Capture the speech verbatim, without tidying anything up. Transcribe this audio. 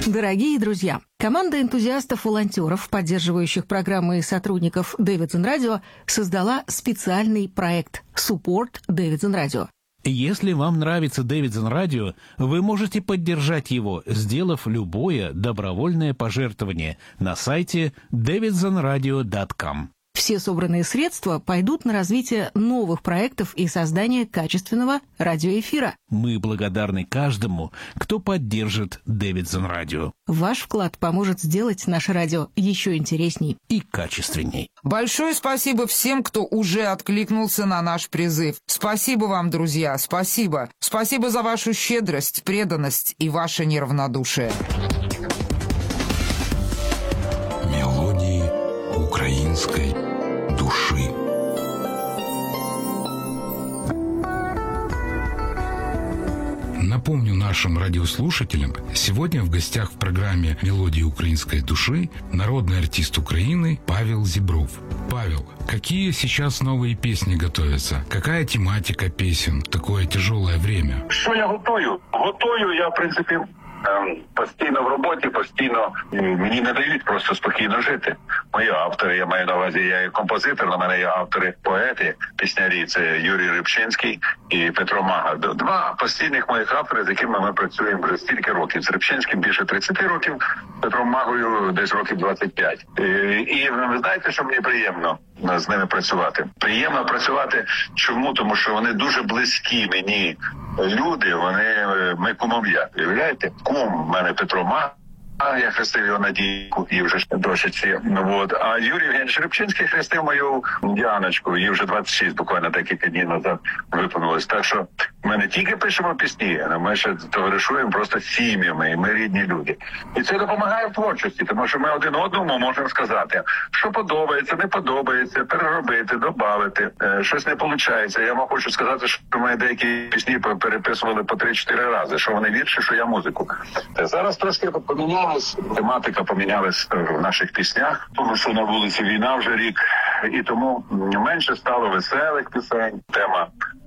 Дорогие друзья, команда энтузиастов-волонтеров, поддерживающих программы и сотрудников Davidson Radio, создала специальный проект Support Davidson Radio. Если вам нравится Davidson Radio, вы можете поддержать его, сделав любое добровольное пожертвование на сайте дэвидсон радио точка ком. Все собранные средства пойдут на развитие новых проектов и создание качественного радиоэфира. Мы благодарны каждому, кто поддержит Davidson Radio. Ваш вклад поможет сделать наше радио еще интересней и качественней. Большое спасибо всем, кто уже откликнулся на наш призыв. Спасибо вам, друзья, спасибо. Спасибо за вашу щедрость, преданность и ваше неравнодушие. Мелодии украинской души. Напомню нашим радиослушателям, сегодня в гостях в программе «Мелодии украинской души» народный артист Украины Павел Зебров. Павел, какие сейчас новые песни готовятся? Какая тематика песен в такое тяжелое время? Що я готую? Готую я, в принципі, постійно в роботі, постійно мені не дають просто спокійно жити. Мої автори, я маю на увазі, я є композитор, на мене є автори, поети, піснярі, це Юрій Рибчинський і Петро Мага. Два постійних моїх автори, з якими ми працюємо вже стільки років. З Рибчинським більше тридцять років, Петром Магою десь років двадцять п'ять. І, і ви знаєте, що мені приємно з ними працювати? Приємно працювати чому? Тому що вони дуже близькі мені люди, вони, ми кумов'я, уявляєте? Кум в мене Петро Мага, а я хрестив його Надійку, їй вже досить. Вот. А Юрій Євгенович Рибчинський хрестив мою Діаночку, їй вже двадцять шість, буквально декілька днів назад виповнилось. Так що ми не тільки пишемо пісні, ми ще товаришуємо просто сім'ями, і ми рідні люди. І це допомагає в творчості, тому що ми один одному можемо сказати, що подобається, не подобається, переробити, додати, щось не виходить. Я вам хочу сказати, що ми деякі пісні переписували по три-чотири рази, що вони вірші, що я музику. Зараз трошки помінялась, тематика помінялась в наших піснях, тому що на вулиці війна вже рік, і тому менше стало веселих пісень, тема